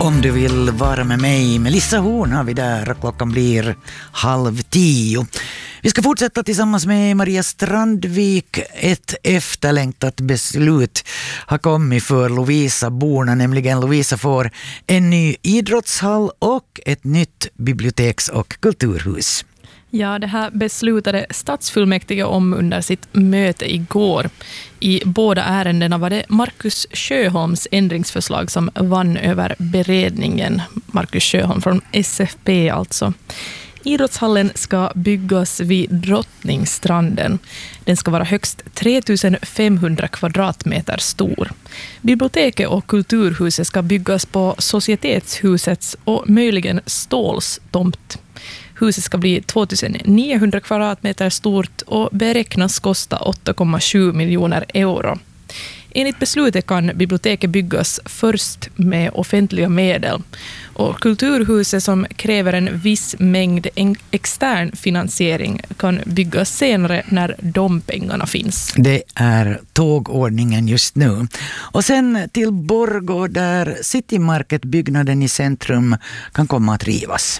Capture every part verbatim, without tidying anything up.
Om du vill vara med mig, Melissa Horn har vi där. Klockan blir halv tio. Vi ska fortsätta tillsammans med Maria Strandvik. Ett efterlängtat beslut har kommit för Lovisa-borna, nämligen Lovisa får en ny idrottshall och ett nytt biblioteks- och kulturhus. Ja, det här beslutade stadsfullmäktige om under sitt möte igår. I båda ärendena var det Markus Sjöholms ändringsförslag som vann över beredningen. Markus Sjöholm från S F P alltså. Idrottshallen ska byggas vid Drottningstranden. Den ska vara högst tre tusen femhundra kvadratmeter stor. Biblioteket och kulturhuset ska byggas på Societetshusets och möjligen Ståls tomt. Huset ska bli två tusen niohundra kvadratmeter stort och beräknas kosta åtta komma sju miljoner euro. Enligt beslutet kan biblioteket byggas först med offentliga medel. Och kulturhuset som kräver en viss mängd extern finansiering kan byggas senare när de pengarna finns. Det är tågordningen just nu. Och sen till Borgå där City Market-byggnaden i centrum kan komma att rivas.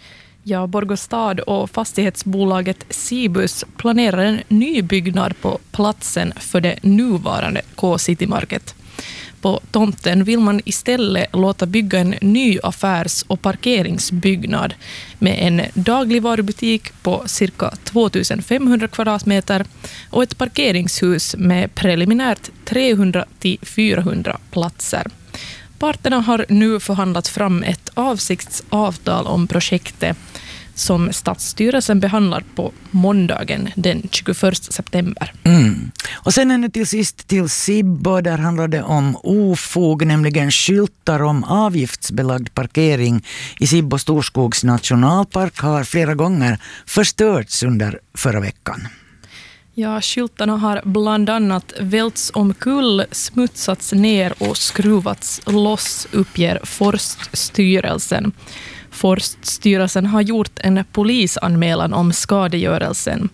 Ja, Borgå stad och fastighetsbolaget Cibus planerar en ny byggnad på platsen för det nuvarande K-City Market. På tomten vill man istället låta bygga en ny affärs- och parkeringsbyggnad med en dagligvarubutik på cirka två tusen femhundra kvadratmeter och ett parkeringshus med preliminärt trehundra till fyrahundra platser. Parterna har nu förhandlat fram ett avsiktsavtal om projektet som stadsstyrelsen behandlar på måndagen den tjugoförsta september. Mm. Och sen ännu till sist till Sibbo, där handlar det om ofog, nämligen skyltar om avgiftsbelagd parkering i Sibbo Storskogs nationalpark har flera gånger förstörts under förra veckan. Ja, skyltarna har bland annat välts omkull, smutsats ner och skruvats loss, uppger Forststyrelsen. Forststyrelsen har gjort en polisanmälan om skadegörelsen.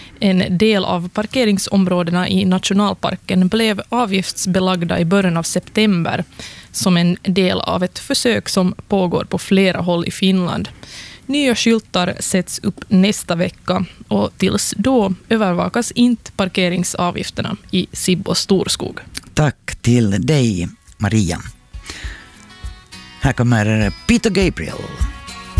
En del av parkeringsområdena i nationalparken blev avgiftsbelagda i början av september som en del av ett försök som pågår på flera håll i Finland. Nya skyltar sätts upp nästa vecka och tills då övervakas inte parkeringsavgifterna i Sibbo Storskog. Tack till dig, Maria. Här kommer Peter Gabriel.